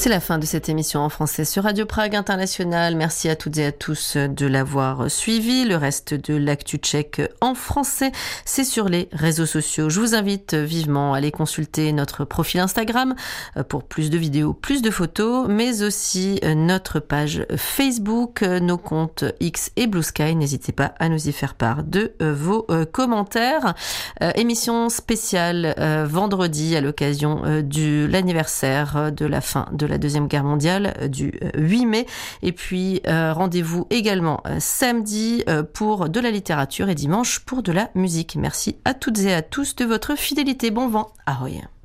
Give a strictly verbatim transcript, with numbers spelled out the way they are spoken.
C'est la fin de cette émission en français sur Radio Prague International. Merci à toutes et à tous de l'avoir suivi. Le reste de l'actu tchèque en français, c'est sur les réseaux sociaux. Je vous invite vivement à aller consulter notre profil Instagram pour plus de vidéos, plus de photos, mais aussi notre page Facebook, nos comptes X et Blue Sky. N'hésitez pas à nous y faire part de vos commentaires. Émission spéciale vendredi à l'occasion de l'anniversaire de la fin de la Deuxième Guerre mondiale du huit mai. Et puis, euh, rendez-vous également euh, samedi euh, pour de la littérature et dimanche pour de la musique. Merci à toutes et à tous de votre fidélité. Bon vent. Ahoy.